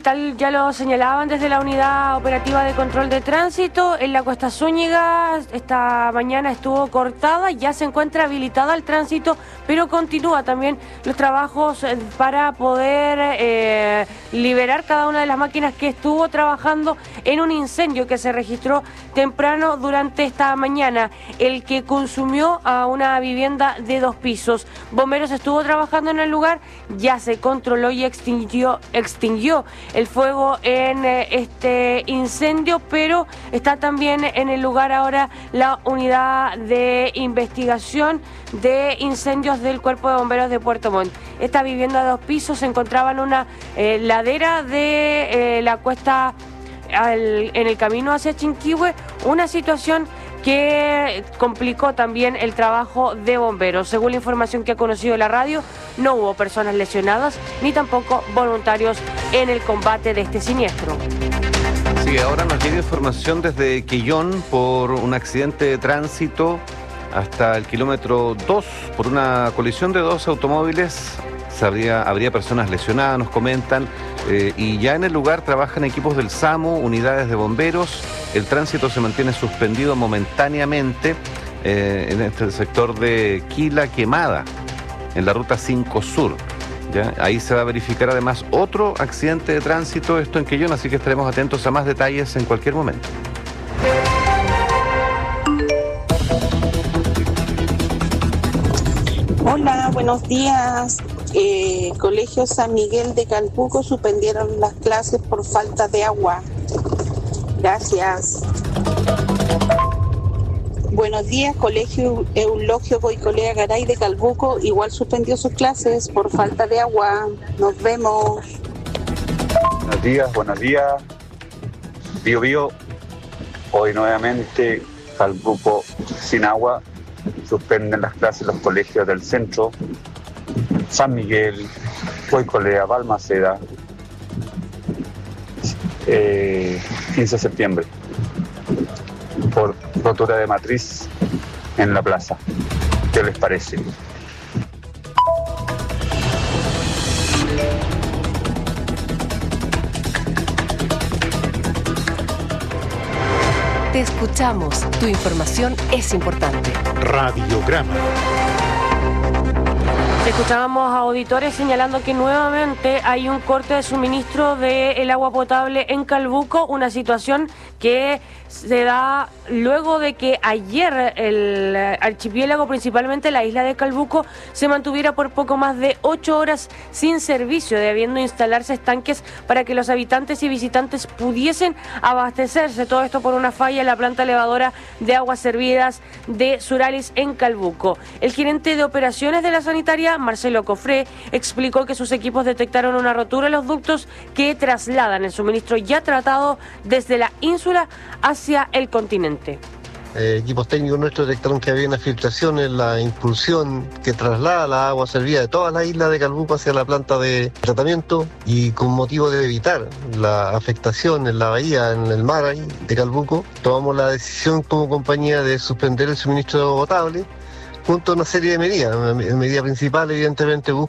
tal ya lo señalaban desde la Unidad Operativa de Control de Tránsito, en la Cuesta Zúñiga esta mañana estuvo cortada, ya se encuentra habilitada el tránsito, pero continúa también los trabajos para poder liberar cada una de las máquinas que estuvo trabajando en un incendio que se registró temprano durante esta mañana, el que consumió a una vivienda de 2 pisos. Bomberos estuvo trabajando en el lugar, ya se controló y extinguió el fuego en este incendio, pero está también en el lugar ahora la unidad de investigación de incendios del Cuerpo de Bomberos de Puerto Montt. Esta vivienda de 2 pisos se encontraba en una ladera de la cuesta en el camino hacia Chinquihue, una situación que complicó también el trabajo de bomberos. Según la información que ha conocido la radio, no hubo personas lesionadas ni tampoco voluntarios en el combate de este siniestro. Sí, ahora nos llega información desde Quellón por un accidente de tránsito hasta el kilómetro 2 por una colisión de 2 automóviles. Habría personas lesionadas, nos comentan, y ya en el lugar trabajan equipos del SAMU, unidades de bomberos. El tránsito se mantiene suspendido momentáneamente en este sector de Quila Quemada, en la ruta 5 Sur. ¿Ya? Ahí se va a verificar además otro accidente de tránsito, esto en Quellón, así que estaremos atentos a más detalles en cualquier momento. Hola, buenos días. Colegio San Miguel de Calbuco suspendieron las clases por falta de agua. Gracias. Buenos días, Colegio Eulogio Goicolea Garay de Calbuco igual suspendió sus clases por falta de agua. Nos vemos. Buenos días. Bío Bío. Hoy nuevamente Calbuco sin agua. Suspenden las clases los colegios del centro, San Miguel, Goicolea, Balmaceda, 15 de septiembre, por rotura de matriz en la plaza. ¿Qué les parece? Te escuchamos. Tu información es importante. Radiograma. Escuchábamos a auditores señalando que nuevamente hay un corte de suministro del agua potable en Calbuco, una situación que se da luego de que ayer el archipiélago, principalmente la isla de Calbuco, se mantuviera por poco más de 8 horas sin servicio, debiendo instalarse estanques para que los habitantes y visitantes pudiesen abastecerse. Todo esto por una falla en la planta elevadora de aguas servidas de Suralis en Calbuco. El gerente de operaciones de la sanitaria, Marcelo Cofré, explicó que sus equipos detectaron una rotura en los ductos que trasladan el suministro ya tratado desde la ínsula hacia el continente. Equipos técnicos nuestros detectaron que había una filtración en la impulsión que traslada la agua servida de toda la isla de Calbuco hacia la planta de tratamiento, y con motivo de evitar la afectación en la bahía, en el mar ahí de Calbuco, tomamos la decisión como compañía de suspender el suministro potable junto a una serie de medidas. La medida principal, evidentemente,